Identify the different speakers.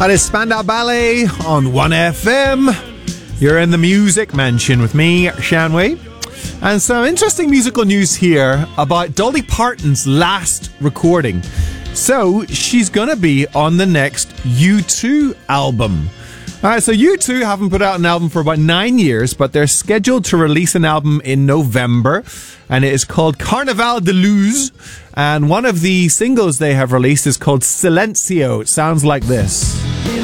Speaker 1: That is Spandau Ballet on 1FM. You're in the Music Mansion with me, Shanway. And some interesting musical news here about Dolly Parton's last recording. So, she's going to be on the next U2 album. Alright, so U2 haven't put out an album for about 9 years, but they're scheduled to release an album in November, and it is called Carnaval de Luz, and one of the singles they have released is called Silencio. It sounds like this.